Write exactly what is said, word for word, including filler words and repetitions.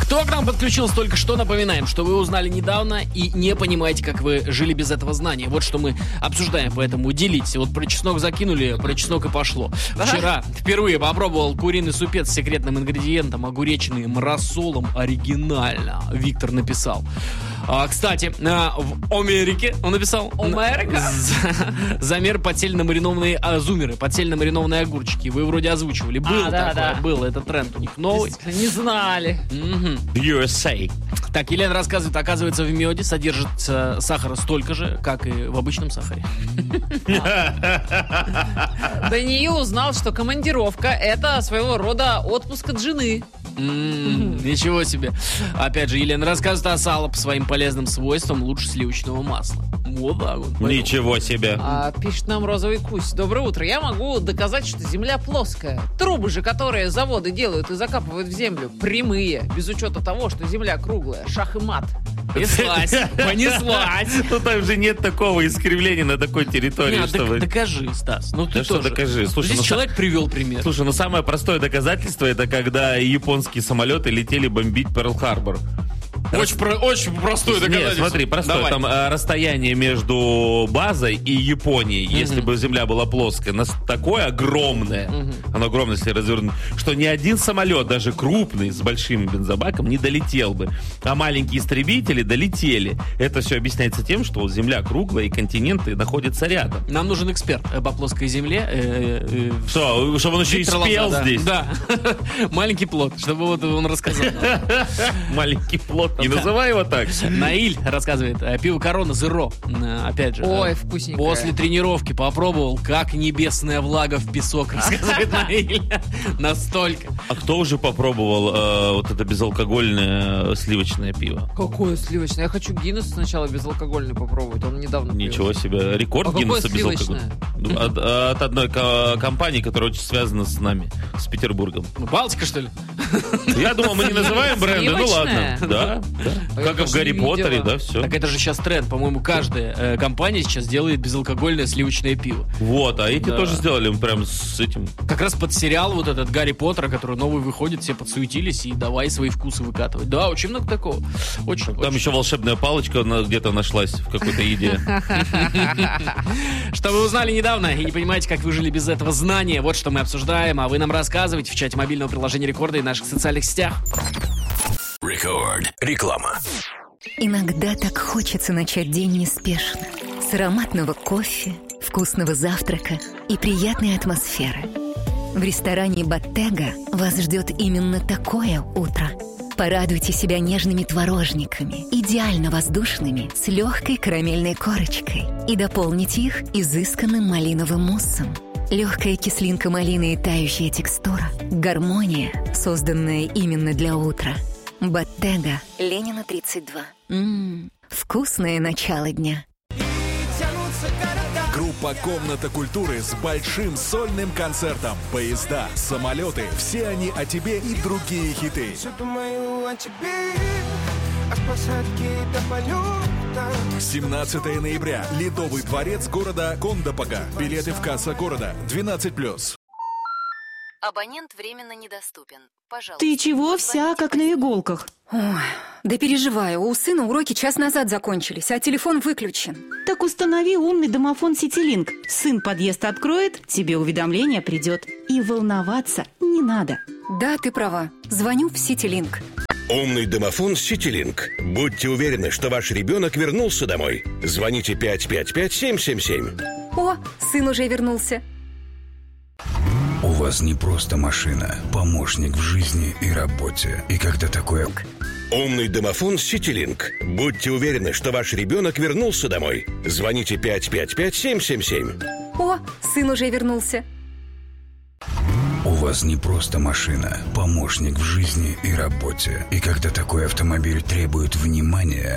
Кто к нам подключился только что, напоминаем, что вы узнали недавно и не понимаете, как вы жили без этого знания. Вот что мы обсуждаем, поэтому делитесь. Вот про чеснок закинули, про чеснок и пошло. Вчера впервые попробовал куриный супец с секретным ингредиентом, огуречный рассолом. Оригинально, Виктор написал. А, кстати, а, в Америке он написал Америка? замер под сельно-маринованные а, зумеры, под сельно-маринованные огурчики. Вы вроде озвучивали. Был а, да, такое, да. был. Это тренд у них новый. Не знали. Угу. ю эс эй. Так, Елена рассказывает, оказывается, в меде содержится сахара столько же, как и в обычном сахаре. Даниил узнал, что командировка — это своего рода отпуск от жены. М-м, ничего себе. Опять же, Елена рассказывает, а сало по своим полезным свойствам лучше сливочного масла. Вот так вот. Ничего себе. А, пишет нам Розовый Кусь. Доброе утро. Я могу доказать, что Земля плоская. Трубы же, которые заводы делают и закапывают в землю, прямые, без учета того, что Земля круглая. Шах и мат. Понеслась, понеслась. Ну там же нет такого искривления на такой территории. Не, что док- вы... Докажи, Стас. Ну ты Да что тоже. докажи? Слушай, Здесь ну, человек привел пример. Слушай, ну самое простое доказательство — это когда японские самолеты летели бомбить Перл-Харбор. Очень, про- очень простое Нет, доказательство. смотри, простое. Давай. Там э, расстояние между базой и Японией, mm-hmm. если бы Земля была плоская, нас такое огромное, mm-hmm. оно огромное, если развернуть, что ни один самолет, даже крупный, с большим бензобаком, не долетел бы. А маленькие истребители долетели. Это все объясняется тем, что Земля круглая и континенты находятся рядом. Нам нужен эксперт по плоской земле. Э, э, Что, чтобы он еще и Виктор спел Лоза, да. здесь? Да. Маленький плод, чтобы вот он рассказал. Маленький плод. Не называй его так. Наиль рассказывает, пиво Корона Зеро, опять же. Ой, вкусненькое. После тренировки попробовал, как небесная влага в песок, рассказывает Наиль. Настолько. А кто уже попробовал э, вот это безалкогольное э, сливочное пиво? Какое сливочное? Я хочу Гиннес сначала безалкогольный попробовать. Он недавно пил. Ничего себе. Рекорд А Гиннесса какое безалкогольного. От, от одной ко- компании, которая очень связана с нами, с Петербургом. Балтика, что ли? Я думал, мы не называем бренды. Ну ладно. Сливочное? Да, да. А я Как и в даже Гарри не Поттере, видела. да, все. Так это же сейчас тренд. По-моему, каждая э, компания сейчас делает безалкогольное сливочное пиво. Вот, а эти Да. тоже сделали прям с этим. Как раз под сериал вот этот Гарри Поттера, который новый выходит, все подсуетились и давай свои вкусы выкатывать. Да, очень много такого. Очень, Там очень. еще волшебная палочка на- где-то нашлась в какой-то еде. Что вы узнали недавно и не понимаете, как вы жили без этого знания, вот что мы обсуждаем, а вы нам рассказывайте в чате мобильного приложения Рекорда и наших социальных сетях. Рекорд. Реклама. Иногда так хочется начать день неспешно, с ароматного кофе, вкусного завтрака и приятной атмосферы. В ресторане «Боттега» вас ждет именно такое утро. Порадуйте себя нежными творожниками, идеально воздушными, с легкой карамельной корочкой, и дополните их изысканным малиновым муссом. Легкая кислинка малины и тающая текстура. Гармония, созданная именно для утра. «Боттега», Ленина, тридцать два. Ммм, вкусное начало дня. Группа «Комната культуры» с большим сольным концертом. Поезда, самолеты, все они о тебе и другие хиты. семнадцатого ноября. Ледовый дворец города Кондопога. Билеты в касса города. двенадцать плюс. Абонент временно недоступен. Пожалуйста. Ты чего вся как на иголках? Ой, да переживаю. У сына уроки час назад закончились, а телефон выключен. Так установи умный домофон Ситилинк. Сын подъезд откроет, тебе уведомление придет. И волноваться не надо. Да, ты права. Звоню в Ситилинк. Умный домофон Ситилинк. Будьте уверены, что ваш ребенок вернулся домой. Звоните пять пять пять семь семь семь. О, сын уже вернулся. У вас не просто машина, помощник в жизни и работе. И когда такое... Умный домофон Ситилинк. Будьте уверены, что ваш ребенок вернулся домой. Звоните пять пять пять семь семь семь. О, сын уже вернулся. У вас не просто машина, помощник в жизни и работе. И когда такой автомобиль требует внимания,